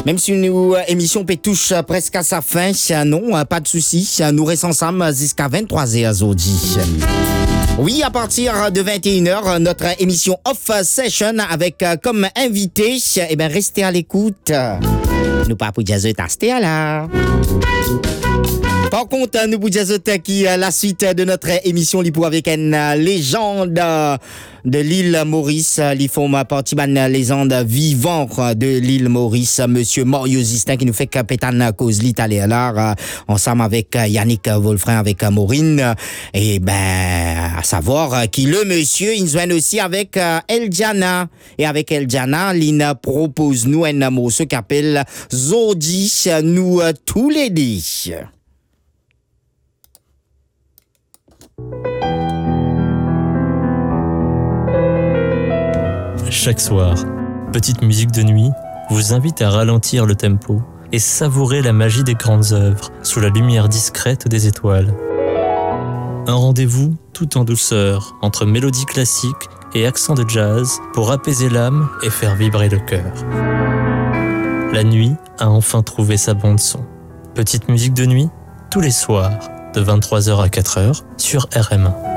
Même si nous émission peut touche presque à sa fin, non, pas de souci, nous restons ensemble jusqu'à 23h aujourd'hui. Oui, à partir de 21h, notre émission Off Session avec comme invité, restez à l'écoute. Nous pas pour jazz tasté là. Par contre, nous pour jazz qui la suite de notre émission pour avec une légende de l'île Maurice, ils font partie d'une légende vivante de l'île Maurice, monsieur Mario Zistin qui nous fait capitaine cause l'Italie là ensemble avec Yannick Wolfrin avec Maureen et à savoir qui le monsieur il joue aussi avec Eljana et avec Eljana il propose nous un morceau qui s'appelle Zodi nous tous les deux. Chaque soir, Petite Musique de Nuit vous invite à ralentir le tempo et savourer la magie des grandes œuvres sous la lumière discrète des étoiles. Un rendez-vous tout en douceur entre mélodie classique et accent de jazz pour apaiser l'âme et faire vibrer le cœur. La nuit a enfin trouvé sa bande-son. Petite Musique de Nuit, tous les soirs, de 23h à 4h sur RM1.